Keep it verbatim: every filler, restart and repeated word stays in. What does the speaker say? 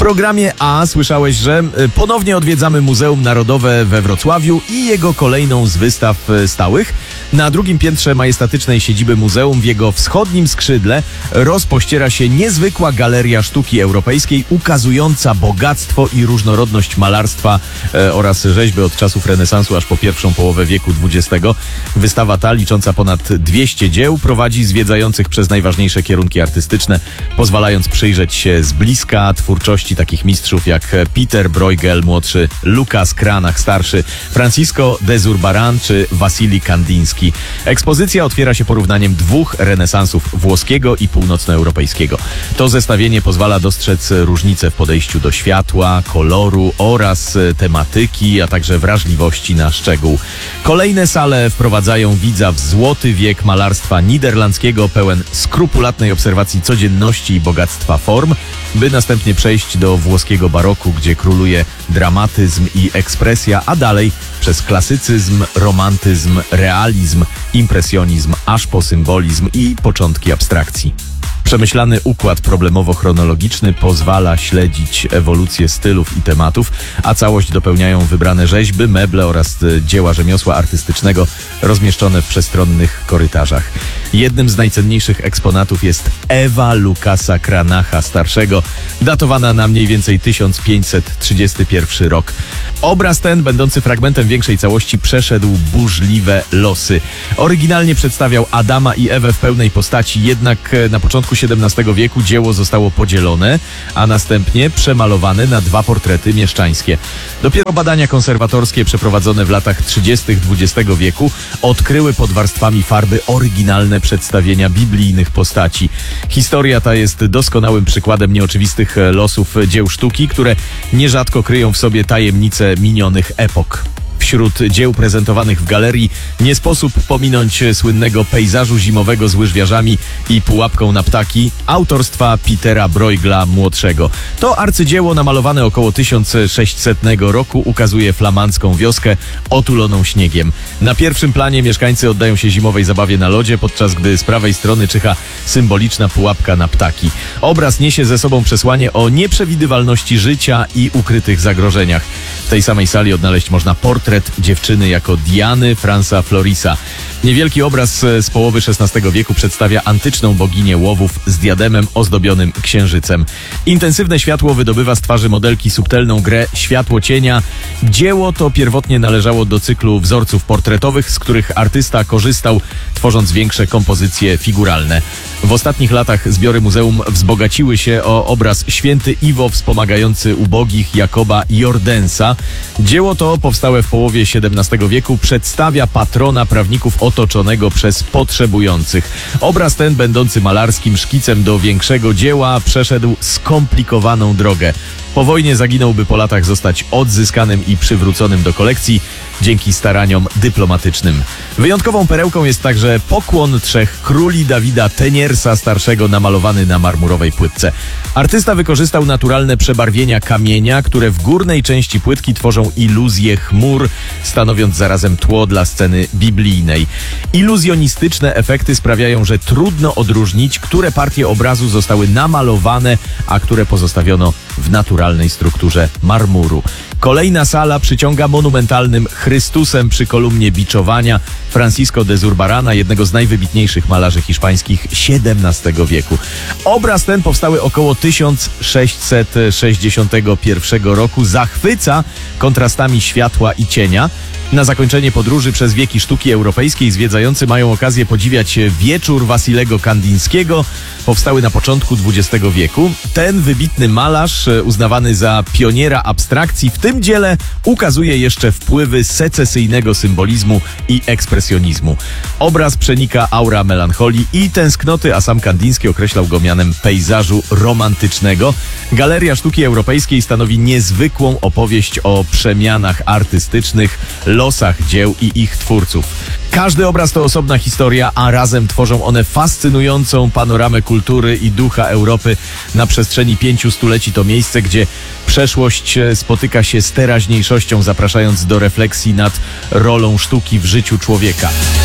programie A słyszałeś, że ponownie odwiedzamy Muzeum Narodowe we Wrocławiu i jego kolejną z wystaw stałych. Na drugim piętrze majestatycznej siedziby muzeum w jego wschodnim skrzydle rozpościera się niezwykła galeria sztuki europejskiej ukazująca bogactwo i różnorodność malarstwa e, oraz rzeźby od czasów renesansu aż po pierwszą połowę wieku dwudziestego. Wystawa ta, licząca ponad dwieście dzieł, prowadzi zwiedzających przez najważniejsze kierunki artystyczne, pozwalając przyjrzeć się z bliska twórczości takich mistrzów jak Peter Bruegel młodszy, Lucas Cranach starszy, Francisco de Zurbarán czy Wasili Kandiński. Ekspozycja otwiera się porównaniem dwóch renesansów, włoskiego i północnoeuropejskiego. To zestawienie pozwala dostrzec różnice w podejściu do światła, koloru oraz tematyki, a także wrażliwości na szczegół. Kolejne sale wprowadzają widza w złoty wiek malarstwa niderlandzkiego, pełen skrupulatnej obserwacji codzienności i bogactwa form, by następnie przejść do włoskiego baroku, gdzie króluje dramatyzm i ekspresja, a dalej przez klasycyzm, romantyzm, realizm, impresjonizm, aż po symbolizm i początki abstrakcji. Przemyślany układ problemowo-chronologiczny pozwala śledzić ewolucję stylów i tematów, a całość dopełniają wybrane rzeźby, meble oraz dzieła rzemiosła artystycznego rozmieszczone w przestronnych korytarzach. Jednym z najcenniejszych eksponatów jest Ewa Lucasa Cranacha starszego, datowana na mniej więcej tysiąc pięćset trzydziesty pierwszy rok. Obraz ten, będący fragmentem większej całości, przeszedł burzliwe losy. Oryginalnie przedstawiał Adama i Ewę w pełnej postaci, jednak na początku siedemnastego wieku dzieło zostało podzielone, a następnie przemalowane na dwa portrety mieszczańskie. Dopiero badania konserwatorskie przeprowadzone w latach trzydziestych dwudziestego wieku odkryły pod warstwami farby oryginalne przedstawienia biblijnych postaci. Historia ta jest doskonałym przykładem nieoczywistych losów dzieł sztuki, które nierzadko kryją w sobie tajemnice minionych epok. Wśród dzieł prezentowanych w galerii nie sposób pominąć słynnego pejzażu zimowego z łyżwiarzami i pułapką na ptaki autorstwa Petera Bruegla młodszego. To arcydzieło namalowane około tysiąc sześćsetnego roku ukazuje flamandzką wioskę otuloną śniegiem. Na pierwszym planie mieszkańcy oddają się zimowej zabawie na lodzie, podczas gdy z prawej strony czyha symboliczna pułapka na ptaki. Obraz niesie ze sobą przesłanie o nieprzewidywalności życia i ukrytych zagrożeniach. W tej samej sali odnaleźć można portret dziewczyny jako Diany Franza Florisa. Niewielki obraz z połowy szesnastego wieku przedstawia antyczną boginię łowów z diademem ozdobionym księżycem. Intensywne światło wydobywa z twarzy modelki subtelną grę światło-cienia. Dzieło to pierwotnie należało do cyklu wzorców portretowych, z których artysta korzystał, tworząc większe kompozycje figuralne. W ostatnich latach zbiory muzeum wzbogaciły się o obraz Święty Iwo wspomagający ubogich Jakoba Jordensa. Dzieło to, powstałe w połowie siedemnastego wieku, przedstawia patrona prawników otoczonego przez potrzebujących. Obraz ten, będący malarskim szkicem do większego dzieła, przeszedł skomplikowaną drogę. Po wojnie zaginął, by po latach zostać odzyskanym i przywróconym do kolekcji dzięki staraniom dyplomatycznym. Wyjątkową perełką jest także pokłon trzech króli Dawida Teniersa starszego, namalowany na marmurowej płytce. Artysta wykorzystał naturalne przebarwienia kamienia, które w górnej części płytki tworzą iluzję chmur, stanowiąc zarazem tło dla sceny biblijnej. Iluzjonistyczne efekty sprawiają, że trudno odróżnić, które partie obrazu zostały namalowane, a które pozostawiono w naturalnej strukturze marmuru. Kolejna sala przyciąga monumentalnym Chrystusem przy kolumnie biczowania Francisco de Zurbarana, jednego z najwybitniejszych malarzy hiszpańskich siedemnastego wieku. Obraz ten, powstały około tysiąc sześćset sześćdziesiątego pierwszego roku, zachwyca kontrastami światła i cienia. Na zakończenie podróży przez wieki sztuki europejskiej zwiedzający mają okazję podziwiać wieczór Wasilego Kandińskiego, powstały na początku dwudziestego wieku. Ten wybitny malarz, uznawany za pioniera abstrakcji, w tym dziele ukazuje jeszcze wpływy secesyjnego symbolizmu i ekspresjonizmu. Obraz przenika aura melancholii i tęsknoty, a sam Kandiński określał go mianem pejzażu romantycznego. Galeria Sztuki Europejskiej stanowi niezwykłą opowieść o przemianach artystycznych, losach dzieł i ich twórców. Każdy obraz to osobna historia, a razem tworzą one fascynującą panoramę kultury i ducha Europy. Na przestrzeni pięciu stuleci to miejsce, gdzie przeszłość spotyka się z teraźniejszością, zapraszając do refleksji nad rolą sztuki w życiu człowieka.